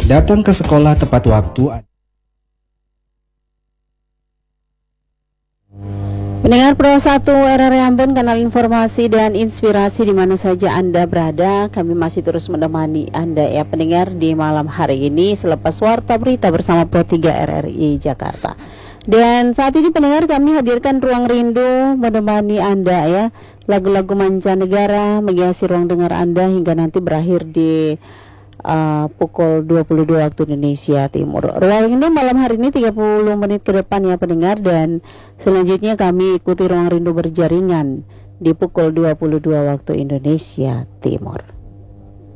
Datang ke sekolah tepat waktu. Pendengar Pro 1 RRI Ambon, kanal informasi dan inspirasi di mana saja Anda berada. Kami masih terus menemani Anda ya pendengar di malam hari ini selepas warta berita bersama Pro 3 RRI Jakarta. Dan saat ini pendengar kami hadirkan Ruang Rindu menemani Anda ya. Lagu-lagu mancanegara menghiasi ruang dengar Anda hingga nanti berakhir di pukul 22 waktu Indonesia Timur. Ruang Rindu malam hari ini 30 menit ke depan ya pendengar, dan selanjutnya kami ikuti Ruang Rindu berjaringan di pukul 22 waktu Indonesia Timur.